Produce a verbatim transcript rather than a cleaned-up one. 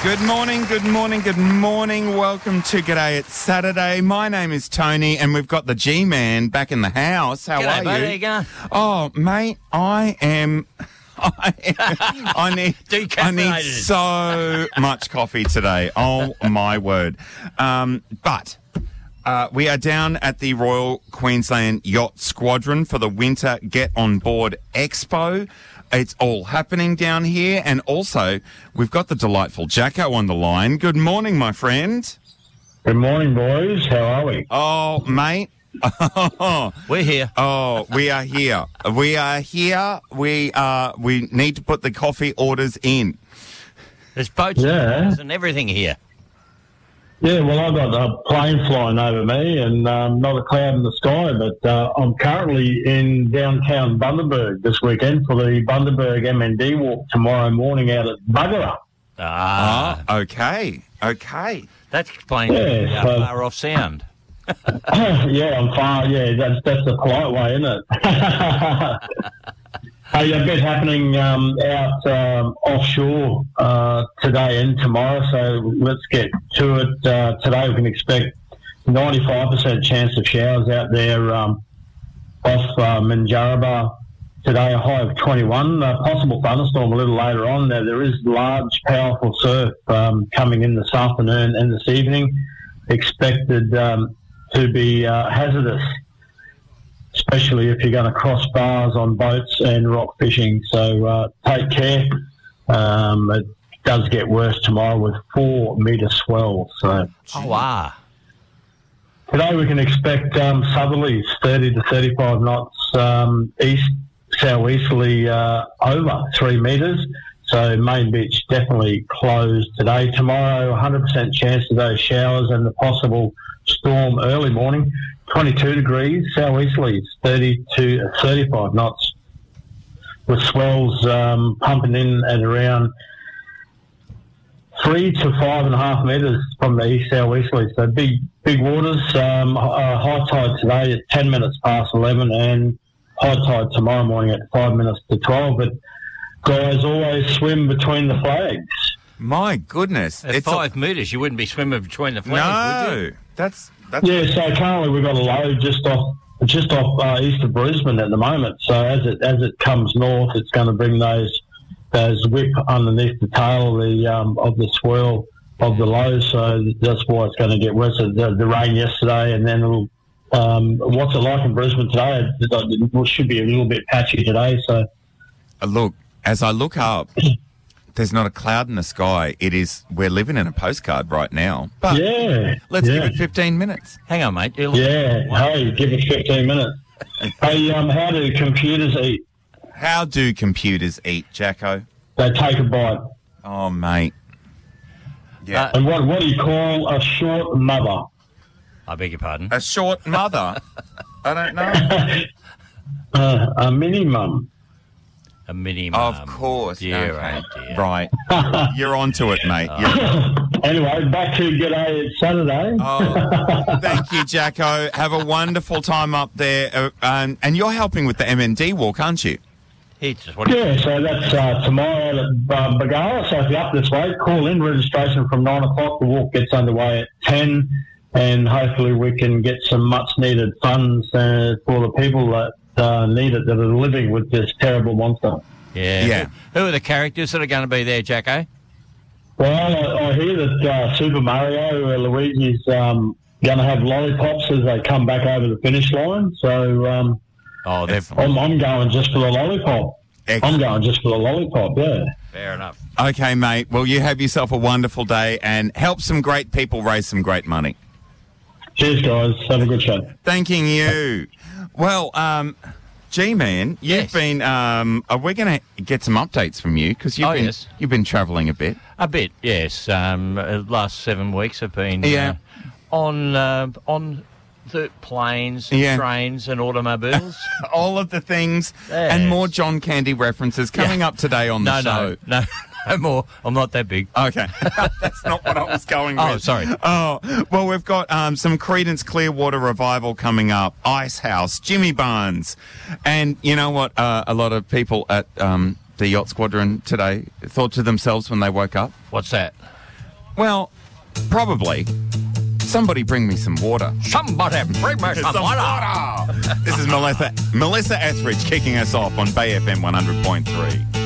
Good morning, good morning, good morning. Welcome to G'day, it's Saturday. My name is Tony and we've got the G-Man back in the house. How G'day, are mate, you? how you going? Oh, mate, I am... I, am, I need I need so much coffee today. Oh, my word. Um, but... Uh, we are down at the Royal Queensland Yacht Squadron for the Winter Get On Board Expo. It's all happening down here. And also, we've got the delightful Jacko on the line. Good morning, my friend. Good morning, boys. How are we? Oh, mate. We're here. Oh, we are here. We are here. We are. We need to put the coffee orders in. There's boats Yeah. and cars and everything here. Yeah, well, I've got a plane flying over me and um, not a cloud in the sky, but uh, I'm currently in downtown Bundaberg this weekend for the Bundaberg M N D walk tomorrow morning out at Buggera. Ah, Ah, okay. Okay. that explains Yeah, how so- far off sound. Yeah, I'm far. Yeah, that's that's the polite way, isn't it? Hey, a bit happening um, out um, offshore uh, today and tomorrow, so let's get to it. Uh, today we can expect ninety-five percent chance of showers out there um, off uh, Minjarrabah today, a high of twenty-one. A possible thunderstorm a little later on. Now, there is large, powerful surf um, coming in this afternoon and this evening, expected um, to be uh, hazardous, especially if you're going to cross bars on boats and rock fishing. So uh, take care. Um, it does get worse tomorrow with four metre swell. So Oh, wow. today we can expect um, southerlies, thirty to thirty-five knots, um, east, southeasterly uh, over three metres. So Main Beach definitely closed today. Tomorrow, one hundred percent chance of those showers and the possible storm early morning. twenty-two degrees, southeasterlies, thirty to thirty-five knots, with swells um, pumping in at around three to five and a half metres from the east southeasterlies. So big, big waters. Um, uh, high tide today at ten minutes past eleven, and high tide tomorrow morning at five minutes to twelve. But guys, always swim between the flags. My goodness. At It's a- five metres, you wouldn't be swimming between the flags, would you? No. That's... That's Yeah, so currently we've got a low just off just off uh, east of Brisbane at the moment. So as it as it comes north, it's going to bring those those whip underneath the tail of the um, of the swirl of the low. So that's why it's going to get worse. The, the rain yesterday, and then it'll, um, what's it like in Brisbane today? It should be a little bit patchy today. So Uh, look, as I look up, there's not a cloud in the sky. It is, we're living in a postcard right now. But yeah, let's yeah. give it fifteen minutes. Hang on, mate. You're- Yeah, hey, give us fifteen minutes. Hey, um, how do computers eat? How do computers eat, Jacko? They take a bite. Oh, mate. Yeah. Uh, And what what do you call a short mother? I beg your pardon. a short mother? I don't know. Uh, a mini mum. A mini Of mum. course. Dear, Okay. oh dear. Right. You're onto it, mate. You're- Anyway, back to G'day, it's Saturday. Oh, thank you, Jacko. Have a wonderful time up there. Uh, um, and you're helping with the M N D walk, aren't you? He just, what do you, Yeah, so that's uh, tomorrow at uh, Buggera. So if you're up this way, call in. Registration from nine o'clock. The walk gets underway at ten, and hopefully we can get some much-needed funds uh, for the people that uh, need it, that are living with this terrible monster. yeah. Yeah. Who, who are the characters that are going to be there, Jacko? Well, I, I hear that uh, Super Mario, uh, Luigi's um, going to have lollipops as they come back over the finish line. So um, Oh, they're I'm, I'm going just for the lollipop. I'm Excellent. going just for the lollipop, yeah. fair enough. Okay, mate. Well, you have yourself a wonderful day and help some great people raise some great money. Cheers, guys. Have a good show. Thanking you. Well, um, G-Man, you've Yes. been. Um, are we going to get some updates from you? Because you've Oh, been yes. you've been travelling a bit. A bit, yes. Um, uh, last seven weeks have been Yeah. uh, on uh, on the planes, Yeah. trains, and automobiles. All of the things Yes. and more John Candy references coming Yeah. up today on the no, show. no, no, no more. I'm not that big. Okay, that's not what I was going with. Oh, sorry. Oh, well, we've got um, some Creedence Clearwater Revival coming up, Ice House, Jimmy Barnes, and you know what? Uh, a lot of people at um, the Yacht Squadron today thought to themselves when they woke up, What's that? Well, probably. Somebody bring me some water. Somebody bring me some, Some water. water. This is Melissa, Melissa Etheridge kicking us off on Bay F M one hundred point three.